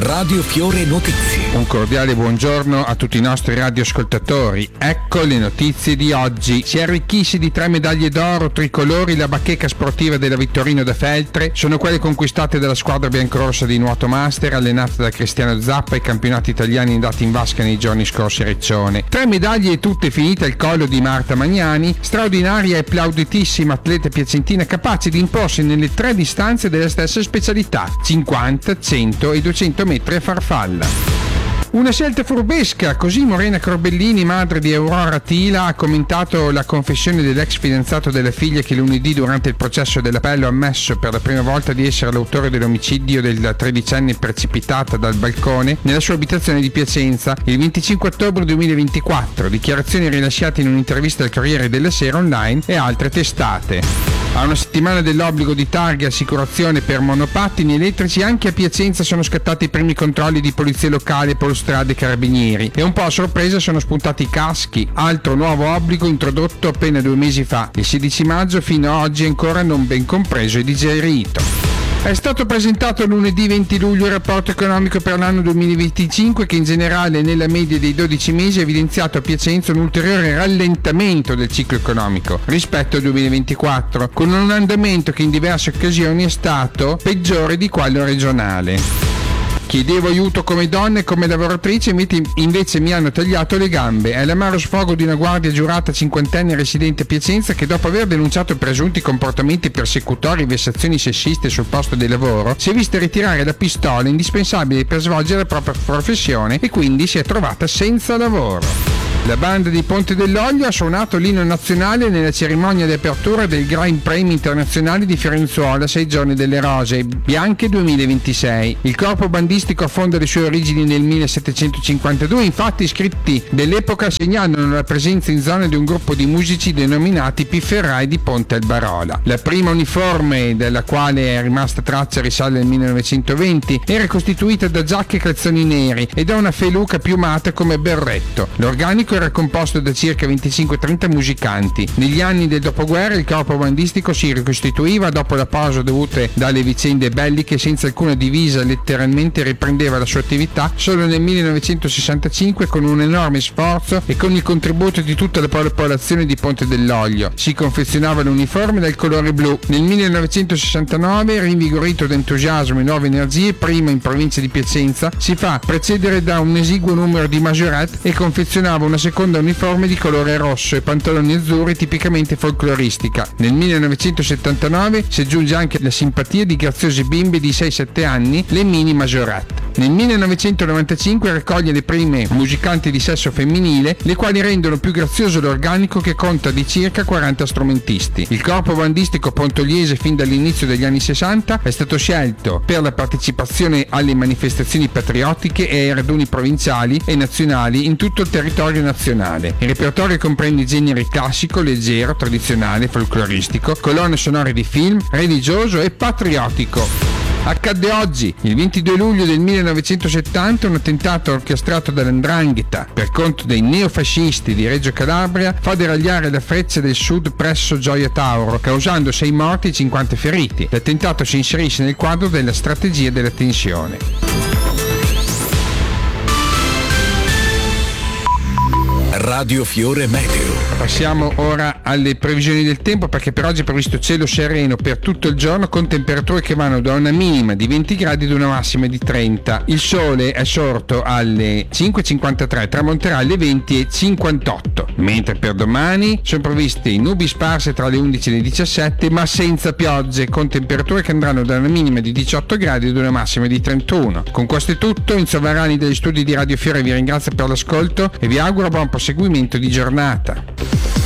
Radio Fiore Notizie. Un cordiale buongiorno a tutti i nostri radioascoltatori. Ecco le notizie di oggi. Si arricchisce di 3 medaglie d'oro tricolori la bacheca sportiva della Vittorino da Feltre. Sono quelle conquistate dalla squadra biancorossa di nuoto master, allenata da Cristiano Zappa, ai campionati italiani andati in vasca nei giorni scorsi a Reccione. 3 medaglie tutte finite al collo di Marta Magnani, straordinaria e applauditissima atleta piacentina capace di imporsi nelle 3 distanze della stessa specialità: 50, 100 e 200 metri a farfalla. Una scelta furbesca, così Morena Corbellini, madre di Aurora Tila, ha commentato la confessione dell'ex fidanzato della figlia, che lunedì durante il processo dell'appello ha ammesso per la prima volta di essere l'autore dell'omicidio della 13enne precipitata dal balcone nella sua abitazione di Piacenza il 25 ottobre 2024, dichiarazioni rilasciate in un'intervista al Corriere della Sera Online e altre testate. A una settimana dell'obbligo di targhe e assicurazione per monopattini elettrici, anche a Piacenza sono scattati i primi controlli di polizia locale, Polstrade e Carabinieri, e un po' a sorpresa sono spuntati i caschi, altro nuovo obbligo introdotto appena 2 mesi fa. Il 16 maggio fino ad oggi ancora non ben compreso e digerito. È stato presentato lunedì 20 luglio il rapporto economico per l'anno 2025, che in generale nella media dei 12 mesi ha evidenziato a Piacenza un ulteriore rallentamento del ciclo economico rispetto al 2024, con un andamento che in diverse occasioni è stato peggiore di quello regionale. Chiedevo aiuto come donna e come lavoratrice, invece mi hanno tagliato le gambe. È l'amaro sfogo di una guardia giurata cinquantenne residente a Piacenza, che dopo aver denunciato presunti comportamenti persecutori e vessazioni sessiste sul posto di lavoro, si è vista ritirare la pistola indispensabile per svolgere la propria professione e quindi si è trovata senza lavoro. La banda di Ponte dell'Olio ha suonato l'inno nazionale nella cerimonia di apertura del Grand Premi internazionale di Fiorenzuola 6 giorni delle Rose Bianche 2026. Il corpo bandistico affonda le sue origini nel 1752, infatti i scritti dell'epoca segnalano la presenza in zona di un gruppo di musici denominati Pifferrai di Ponte al Barola. La prima uniforme, della quale è rimasta traccia, risale al 1920, era costituita da giacche e calzoni neri e da una feluca piumata come berretto. L'organico era composto da circa 25-30 musicanti. Negli anni del dopoguerra il corpo bandistico si ricostituiva dopo la pausa dovute dalle vicende belliche, senza alcuna divisa, letteralmente riprendeva la sua attività solo nel 1965 con un enorme sforzo e con il contributo di tutta la popolazione di Ponte dell'Olio. Si confezionava l'uniforme dal colore blu. Nel 1969, rinvigorito da entusiasmo e nuove energie, prima in provincia di Piacenza, si fa precedere da un esiguo numero di majorette e confezionava una seconda uniforme di colore rosso e pantaloni azzurri tipicamente folcloristica. Nel 1979 si aggiunge anche la simpatia di graziose bimbe di 6-7 anni, le mini majorette. Nel 1995 raccoglie le prime musicanti di sesso femminile, le quali rendono più grazioso l'organico, che conta di circa 40 strumentisti. Il corpo bandistico pontoliese fin dall'inizio degli anni 60 è stato scelto per la partecipazione alle manifestazioni patriottiche e ai raduni provinciali e nazionali in tutto il territorio nazionale. Il repertorio comprende generi classico, leggero, tradizionale, folcloristico, colonne sonore di film, religioso e patriottico. Accadde oggi, il 22 luglio del 1970, un attentato orchestrato dall''ndrangheta per conto dei neofascisti di Reggio Calabria fa deragliare la Freccia del Sud presso Gioia Tauro, causando 6 morti e 50 feriti. L'attentato si inserisce nel quadro della strategia della tensione. Radio Fiore Meteo. Passiamo ora alle previsioni del tempo, perché per oggi è previsto cielo sereno per tutto il giorno, con temperature che vanno da una minima di 20 gradi ad una massima di 30. Il sole è sorto alle 5.53, tramonterà alle 20.58, mentre per domani sono previste nubi sparse tra le 11 e le 17, ma senza piogge, con temperature che andranno da una minima di 18 gradi ad una massima di 31. Con questo è tutto. Enzo Varani degli studi di Radio Fiore vi ringrazio per l'ascolto e vi auguro buon proseguimento di giornata.